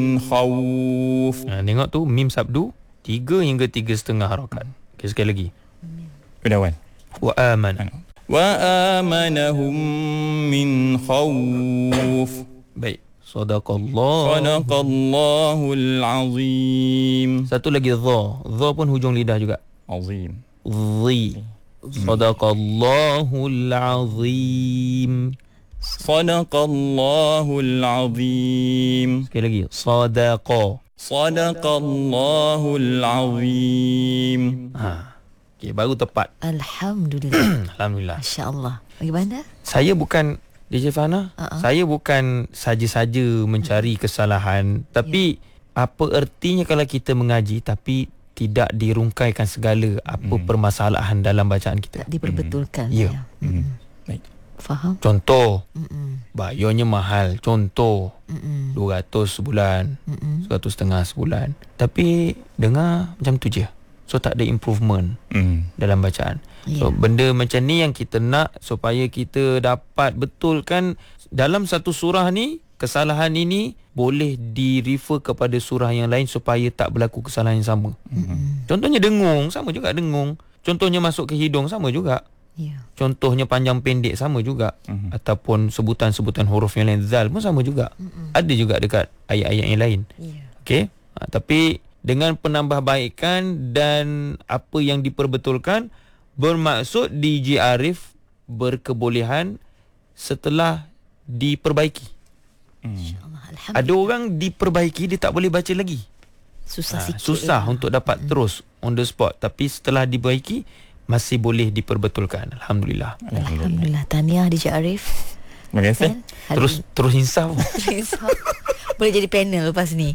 خوف. Tengok tu mim sabdu 3 hingga 3,5 harakat. Okay, sekali lagi. Udah awal. Wa amana. وآمنهم من خوف. Baik. Sadaqallah. Sadaqallahul azim. Satu lagi dha. Dha pun hujung lidah juga. Azim. Dhi. Sadaqallahul azim. Sadaqallahul azim. Sekali lagi. Sadaqa. Sadaqallahul azim. Okay, baru tepat. Alhamdulillah. Alhamdulillah. Masya Allah. Bagaimana? Saya bukan DJ Fana, saya bukan saja-saja mencari kesalahan, tapi apa ertinya kalau kita mengaji tapi tidak dirungkaikan segala apa permasalahan dalam bacaan kita. Tak diperbetulkan. Ya. Baik. Faham? Contoh, bayarnya mahal. Contoh, 200 sebulan, 100.5 sebulan. Tapi dengar macam tu je. So tak ada improvement dalam bacaan. So benda macam ni yang kita nak supaya kita dapat betulkan dalam satu surah ni. Kesalahan ini boleh di-refer kepada surah yang lain supaya tak berlaku kesalahan yang sama. Contohnya dengung, sama juga dengung. Contohnya masuk ke hidung, sama juga. Contohnya panjang pendek, sama juga. Ataupun sebutan-sebutan huruf yang lain, zal pun sama juga. Ada juga dekat ayat-ayat yang lain. Okey, tapi dengan penambahbaikan dan apa yang diperbetulkan, bermaksud DJ Arif berkebolehan setelah diperbaiki. Ada orang diperbaiki, dia tak boleh baca lagi. Susah sikit. Susah untuk dapat terus on the spot. Tapi setelah diperbaiki, masih boleh diperbetulkan. Alhamdulillah. Alhamdulillah. Tahniah DJ Arif. Terima kasih. Terus insaf. Boleh jadi panel lepas ni.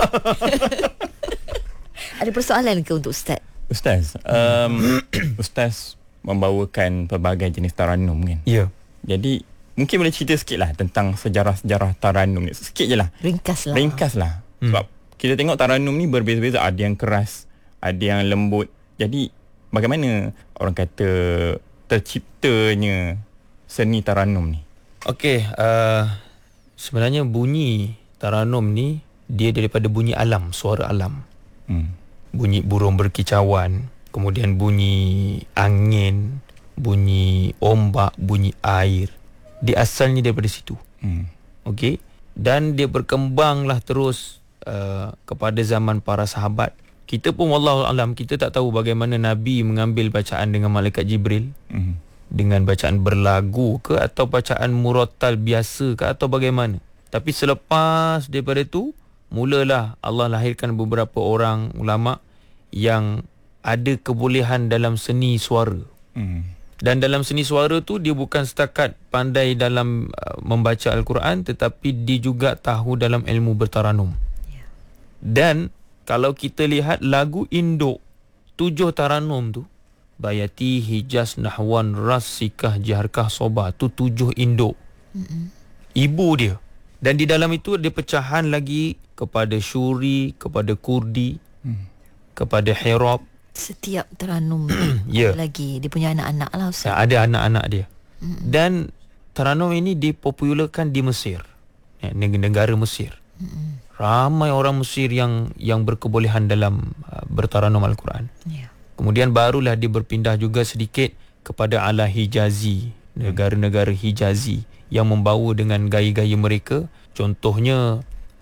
Ada persoalan ke untuk Ustaz? Ustaz, Ustaz membawakan pelbagai jenis taranum kan? Ya. Jadi mungkin boleh cerita sikit lah tentang sejarah-sejarah taranum ni. Sikit je lah. Ringkas lah. Sebab kita tengok taranum ni berbeza-beza. Ada yang keras, ada yang lembut. Jadi bagaimana orang kata terciptanya seni taranum ni? Okey, sebenarnya bunyi taranum ni dia daripada bunyi alam, suara alam. Bunyi burung berkicauan, kemudian bunyi angin, bunyi ombak, bunyi air. Dia asalnya daripada situ. Okey, dan dia berkembanglah terus kepada zaman para sahabat. Kita pun wallahu alam, kita tak tahu bagaimana Nabi mengambil bacaan dengan malaikat Jibril. Dengan bacaan berlagu ke atau bacaan murattal biasa ke atau bagaimana. Tapi selepas daripada tu, mulalah Allah lahirkan beberapa orang ulama yang ada kebolehan dalam seni suara. Dan dalam seni suara tu dia bukan setakat pandai dalam membaca Al-Quran, tetapi dia juga tahu dalam ilmu bertaranum. Dan kalau kita lihat lagu induk 7 taranum tu, Bayati, Hijaz, Nahwan, Ras, Sikah, Jaharkah, Sobah, tu 7 induk. Ibu dia. Dan di dalam itu ada pecahan lagi kepada Syuri, kepada Kurdi, kepada Hirab. Setiap taranum Ya. lagi dia punya anak-anak lah Ustaz. Ada anak-anak dia. Dan taranum ini dipopularkan di Mesir, negara Mesir. Ramai orang Mesir yang berkebolehan dalam bertaranum Al-Quran. Kemudian barulah dia berpindah juga sedikit kepada ala Hijazi, negara-negara Hijazi yang membawa dengan gaya-gaya mereka. Contohnya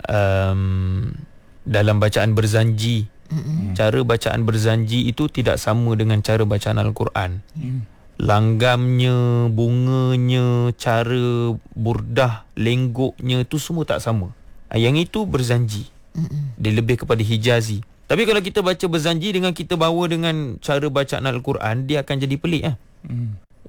dalam bacaan berzanji, cara bacaan berzanji itu tidak sama dengan cara bacaan Al-Quran. Langgamnya, bunganya, cara burdah, lenggoknya itu semua tak sama. Yang itu berzanji. Dia lebih kepada Hijazi. Tapi kalau kita baca berzanji dengan kita bawa dengan cara bacaan Al-Quran, dia akan jadi pelik .